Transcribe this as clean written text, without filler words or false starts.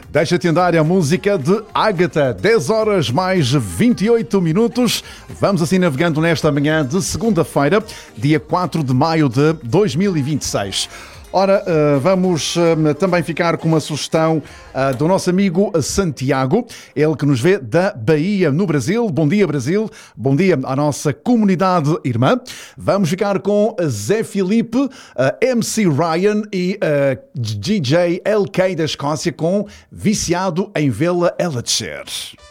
Deixa-te andar a música de Ágata, 10 horas mais 28 minutos. Vamos assim navegando nesta manhã de segunda-feira, dia 4 de maio de 2026. Ora, vamos também ficar com uma sugestão do nosso amigo Santiago, ele que nos vê da Bahia, no Brasil. Bom dia, Brasil. Bom dia à nossa comunidade irmã. Vamos ficar com Zé Filipe, MC Ryan e DJ LK da Escócia com Viciado em Vê-la Ela Descer.